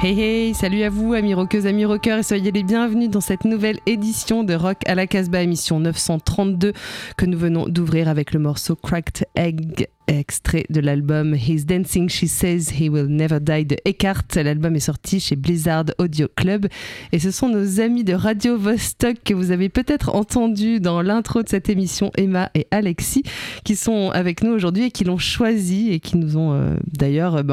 Hey hey, salut à vous amis rockeuses, amis rockeurs et soyez les bienvenus dans cette nouvelle édition de Rock à la Casbah, émission 932 que nous venons d'ouvrir avec le morceau Cracked Egg, extrait de l'album He's Dancing, She Says He Will Never Die de Eckhart. L'album est sorti chez Blizzard Audio Club et ce sont nos amis de Radio Vostok que vous avez peut-être entendu dans l'intro de cette émission, Emma et Alexis, qui sont avec nous aujourd'hui et qui l'ont choisi et qui nous ont d'ailleurs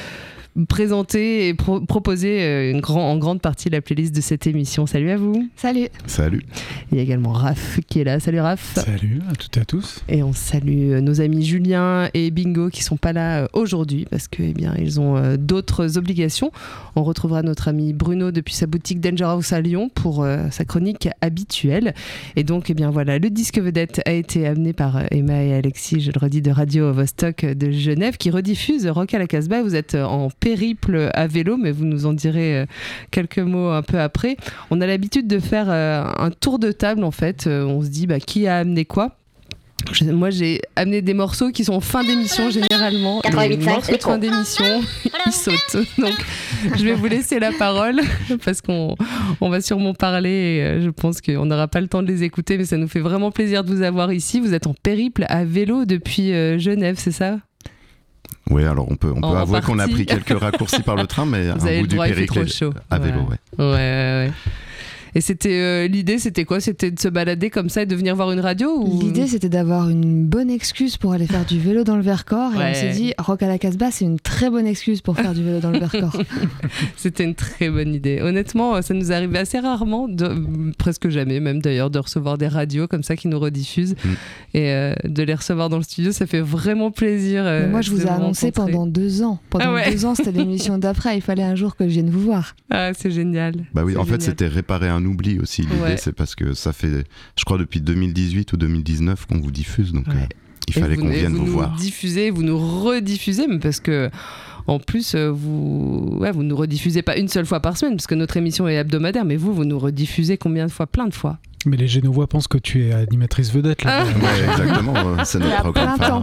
présenter et proposer en grande partie la playlist de cette émission. Salut à vous. Salut. Salut. Il y a également Raph qui est là. Salut Raph. Salut à toutes et à tous. Et on salue nos amis Julien et Bingo qui sont pas là aujourd'hui parce que ils ont d'autres obligations. On retrouvera notre ami Bruno depuis sa boutique Danger House à Lyon pour sa chronique habituelle. Et donc voilà, le disque vedette a été amené par Emma et Alexis, je le redis, de Radio Vostok de Genève qui rediffuse Rock à la Casbah. Vous êtes en périple à vélo, mais vous nous en direz quelques mots un peu après. On a l'habitude de faire un tour de table en fait. On se dit qui a amené quoi. Moi j'ai amené des morceaux qui sont en fin d'émission généralement. 88.5, les morceaux de fin d'émission ils sautent. Donc je vais vous laisser la parole parce qu'on va sûrement parler et je pense qu'on n'aura pas le temps de les écouter, mais ça nous fait vraiment plaisir de vous avoir ici. Vous êtes en périple à vélo depuis Genève, c'est ça ? Oui, alors on peut avouer qu'on a pris quelques raccourcis par le train, mais vous un bout du périple à vélo, ouais. Et l'idée, c'était quoi ? C'était de se balader comme ça et de venir voir une radio ou... L'idée, c'était d'avoir une bonne excuse pour aller faire du vélo dans le Vercors. Et on s'est dit, Rock à la Casbah, c'est une très bonne excuse pour faire du vélo dans le Vercors. C'était une très bonne idée. Honnêtement, ça nous arrive assez rarement, presque jamais même d'ailleurs, de recevoir des radios comme ça qui nous rediffusent. Et de les recevoir dans le studio, ça fait vraiment plaisir. Mais moi, je vous ai annoncé pendant 2 ans. Pendant 2 ans, c'était l'émission d'après. Il fallait un jour que je vienne vous voir. Ah, c'est génial. Bah oui, c'est en génial. fait, c'était réparer un oubli aussi. L'idée, c'est parce que ça fait, je crois, depuis 2018 ou 2019 qu'on vous diffuse. Donc, il fallait qu'on vienne vous voir. Vous nous rediffusez, mais parce que en plus, vous nous rediffusez pas une seule fois par semaine, parce que notre émission est hebdomadaire, mais vous nous rediffusez combien de fois ? Plein de fois. Mais les Génovois pensent que tu es animatrice vedette là. Ouais, exactement, c'est notre programme phare.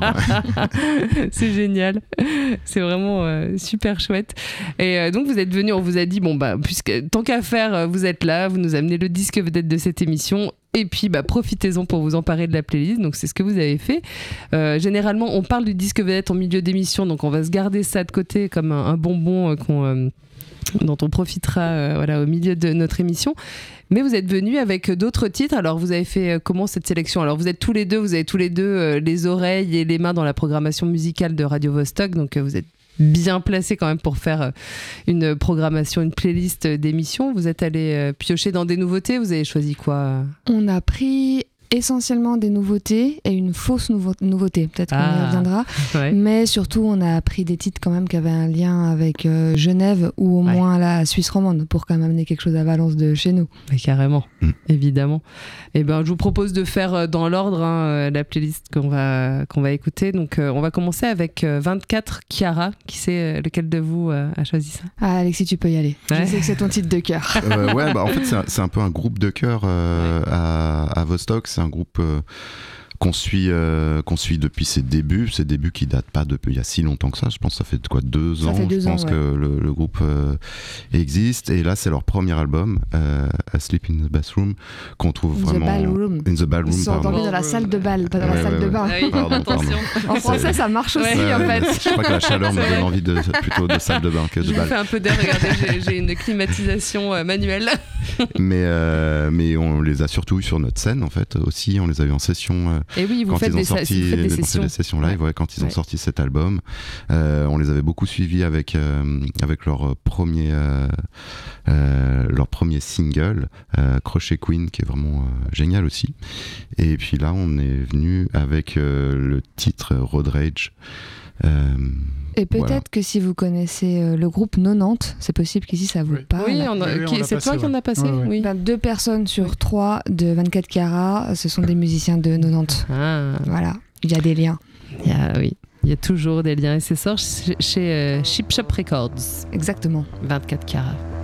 C'est génial, c'est vraiment super chouette. Et donc vous êtes venus, on vous a dit puisque tant qu'à faire, vous êtes là, vous nous amenez le disque vedette de cette émission. Et puis profitez-en pour vous emparer de la playlist. Donc c'est ce que vous avez fait. Généralement, on parle du disque vedette en milieu d'émission, donc on va se garder ça de côté comme un bonbon dont on profitera au milieu de notre émission. Mais vous êtes venus avec d'autres titres. Alors vous avez fait comment cette sélection ? Alors vous avez tous les deux les oreilles et les mains dans la programmation musicale de Radio Vostok. Donc vous êtes bien placé quand même pour faire une programmation, une playlist d'émissions. Vous êtes allé piocher dans des nouveautés. Vous avez choisi quoi ? On a pris essentiellement des nouveautés et une fausse nouveauté, peut-être qu'on y reviendra, mais surtout on a pris des titres quand même qui avaient un lien avec Genève ou au moins la Suisse romande pour quand même amener quelque chose à Valence de chez nous. Mais carrément, évidemment. Et je vous propose de faire dans l'ordre la playlist qu'on va écouter. Donc on va commencer avec 24 Chiara. Qui c'est lequel de vous a choisi ça ? Alexis, tu peux y aller. Je sais que c'est ton titre de cœur. En fait c'est un peu un groupe de cœur à Vostok. C'est un groupe qu'on suit depuis ses débuts qui datent pas depuis il y a si longtemps que ça. Je pense que ça fait 2 ans. Je pense que le groupe existe. Et là, c'est leur premier album, Asleep in the Bathroom, qu'on trouve vraiment... In the Ballroom. Ils sont endormis dans la salle de bal, pas dans la salle de bain. Pardon. En français, ça marche aussi, en fait. Je crois que la chaleur me donne envie plutôt de salle de bain que de bal. Je fais un peu d'air, regardez, j'ai une climatisation manuelle. mais on les a surtout eu sur notre scène, en fait, aussi. On les a eu en session... Et oui, vous faites des sessions live quand ils ont sorti cet album. On les avait beaucoup suivis avec leur premier single, Crochet Queen, qui est vraiment génial aussi. Et puis là, on est venu avec le titre Road Rage. Et peut-être que si vous connaissez le groupe 90, c'est possible qu'ici ça vous parle. Oui, c'est toi qui en as passé. Oui. 2 personnes sur 3 de 24 carats, ce sont des musiciens de 90. Voilà, il y a des liens. Il y a toujours des liens et c'est sort chez Chip Shop Records. Exactement. 24 carats.